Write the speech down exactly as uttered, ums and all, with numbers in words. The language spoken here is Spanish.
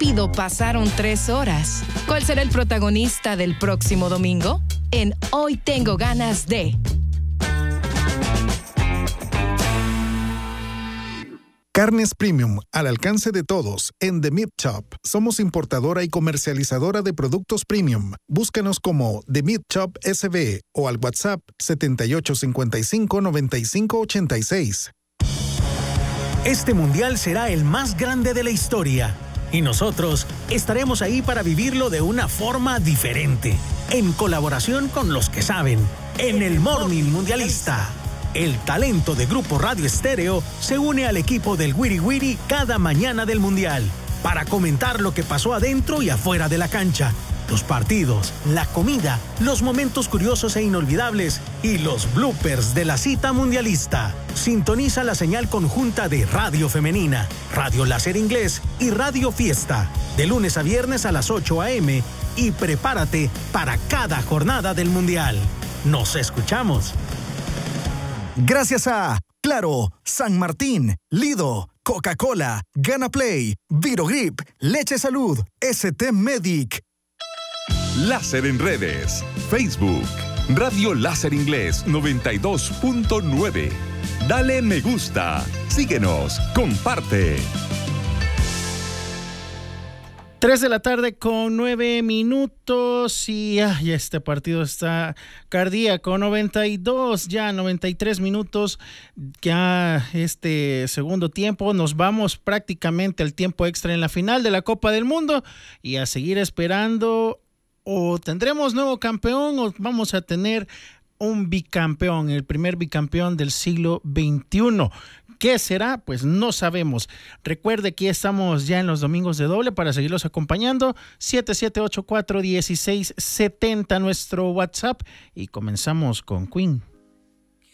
partido pasaron tres horas. ¿Cuál será el protagonista del próximo domingo? En Hoy Tengo Ganas de... Carnes Premium, al alcance de todos, en The Meat Shop. Somos importadora y comercializadora de productos premium. Búscanos como The Meat Shop S B o al WhatsApp setenta y ocho cincuenta y cinco noventa y cinco ochenta y seis. Este mundial será el más grande de la historia y nosotros estaremos ahí para vivirlo de una forma diferente, en colaboración con los que saben, en el Morning Mundialista. El talento de Grupo Radio Estéreo se une al equipo del Wiri Wiri cada mañana del Mundial para comentar lo que pasó adentro y afuera de la cancha, los partidos, la comida, los momentos curiosos e inolvidables y los bloopers de la cita mundialista. Sintoniza la señal conjunta de Radio Femenina, Radio Láser Inglés y Radio Fiesta, de lunes a viernes a las ocho a.m. y prepárate para cada jornada del Mundial. Nos escuchamos. Gracias a Claro, San Martín, Lido, Coca-Cola, Gana Play, Virogrip, Leche Salud, S T Medic. Láser en redes, Facebook, Radio Láser Inglés noventa y dos punto nueve. Dale me gusta, síguenos, comparte. Tres de la tarde con nueve minutos y ay, este partido está cardíaco. noventa y dos, ya noventa y tres minutos, ya este segundo tiempo. Nos vamos prácticamente al tiempo extra en la final de la Copa del Mundo y a seguir esperando. O tendremos nuevo campeón o vamos a tener un bicampeón, el primer bicampeón del siglo veintiuno. ¿Qué será? Pues no sabemos. Recuerde que estamos ya en los domingos de doble para seguirlos acompañando. siete siete ocho cuatro uno seis siete cero nuestro WhatsApp y comenzamos con Queen.